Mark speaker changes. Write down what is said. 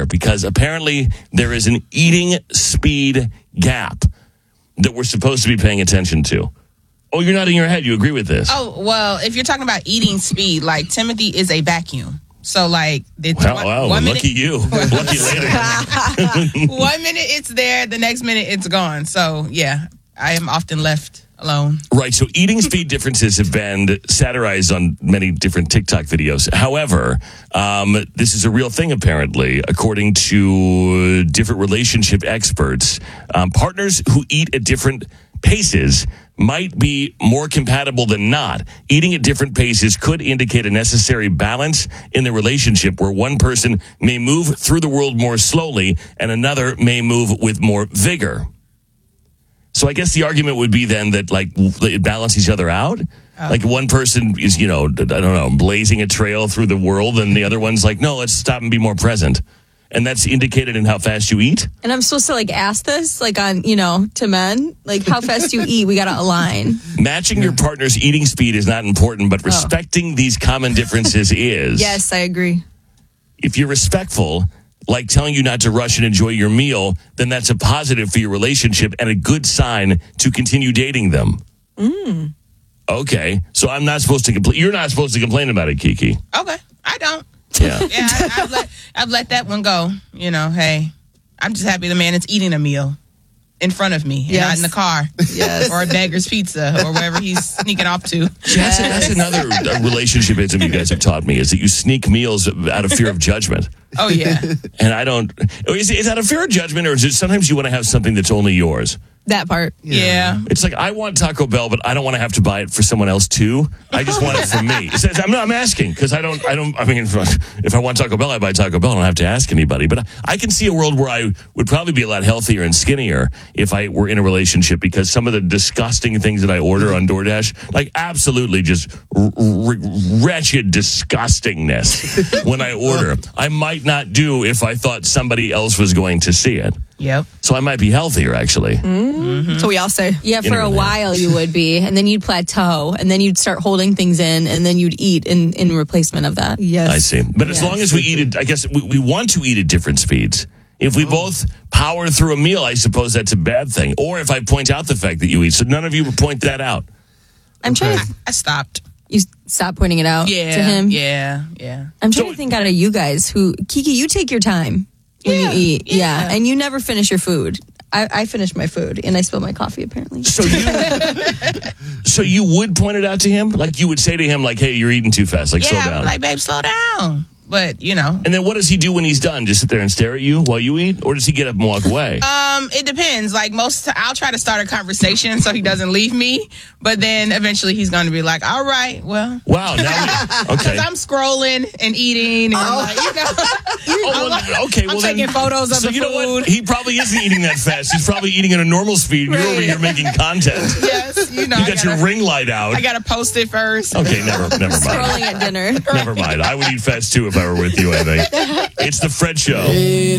Speaker 1: here because apparently there is an eating speed gap that we're supposed to be paying attention to. Oh, you're nodding your head. You agree with this?
Speaker 2: Oh, well, if you're talking about eating speed, like Timothy is a vacuum. So, like,
Speaker 1: wow,
Speaker 2: one minute,
Speaker 1: lucky you. Lucky later.
Speaker 2: 1 minute it's there, the next minute it's gone. So, yeah, I am often left alone.
Speaker 1: Right. So eating speed differences have been satirized on many different TikTok videos. However, this is a real thing, apparently, according to different relationship experts. Partners who eat at different paces might be more compatible than not. Eating at different paces could indicate a necessary balance in the relationship where one person may move through the world more slowly and another may move with more vigor. So I guess the argument would be then that, like, it balance each other out. Like one person is, I don't know, blazing a trail through the world and the other one's like, no, let's stop and be more present. And that's indicated in how fast you eat?
Speaker 3: And I'm supposed to, like, ask this, like, on, to men? Like, how fast you eat, we got to align.
Speaker 1: Matching your partner's eating speed is not important, but respecting these common differences is.
Speaker 3: Yes, I agree.
Speaker 1: If you're respectful, like telling you not to rush and enjoy your meal, then that's a positive for your relationship and a good sign to continue dating them. Okay. So I'm not supposed to complain. You're not supposed to complain about it, Kiki.
Speaker 2: Okay. I don't.
Speaker 1: Yeah.
Speaker 2: Yeah, I've let that one go. Hey, I'm just happy the man is eating a meal in front of me and not in the car.
Speaker 3: Yes.
Speaker 2: Or a Beggar's Pizza or wherever he's sneaking off to.
Speaker 1: That's another relationshipism you guys have taught me, is that you sneak meals out of fear of judgment.
Speaker 2: Oh, yeah.
Speaker 1: And I don't... Is it out of fear of judgment, or is it sometimes you want to have something that's only yours?
Speaker 3: That part.
Speaker 2: Yeah.
Speaker 1: It's like, I want Taco Bell, but I don't want to have to buy it for someone else too. I just want it for me. I'm asking because I mean, if I want Taco Bell, I buy Taco Bell. I don't have to ask anybody. But I can see a world where I would probably be a lot healthier and skinnier if I were in a relationship, because some of the disgusting things that I order on DoorDash, like absolutely just wretched disgustingness when I order, I might not do if I thought somebody else was going to see it.
Speaker 2: Yep.
Speaker 1: So I might be healthier, actually.
Speaker 3: Mm-hmm. So we all say. Yeah, for a while you would be, and then you'd plateau, and then you'd start holding things in, and then you'd eat in replacement of that. Yes.
Speaker 1: I see. But as long as we eat it, I guess we want to eat at different speeds. If we both power through a meal, I suppose that's a bad thing. Or if I point out the fact that you eat. So none of you point that out.
Speaker 3: I'm trying to...
Speaker 2: I stopped.
Speaker 3: You stopped pointing it out to him?
Speaker 2: Yeah.
Speaker 3: I'm trying to think out of you guys Kiki, you take your time when you eat. Yeah. And you never finish your food. I finished my food and I spilled my coffee apparently.
Speaker 1: So you would point it out to him? Like you would say to him, like, hey, you're eating too fast. Like, slow down.
Speaker 2: Like, babe, slow down. But,
Speaker 1: And then what does he do when he's done? Just sit there and stare at you while you eat? Or does he get up and walk away?
Speaker 2: It depends. Like I'll try to start a conversation so he doesn't leave me. But then eventually he's going to be like, all right, well.
Speaker 1: Wow. Okay.
Speaker 2: Because I'm scrolling and eating. And I'm taking photos of the food.
Speaker 1: You know what? He probably isn't eating that fast. He's probably eating at a normal speed. You're over here making content.
Speaker 2: Yes.
Speaker 1: You got your ring light out.
Speaker 2: I got to post it first.
Speaker 1: Okay, never mind.
Speaker 3: Scrolling at dinner.
Speaker 1: Never mind. I would eat fast too if I were with you, I think. It's the Fred Show.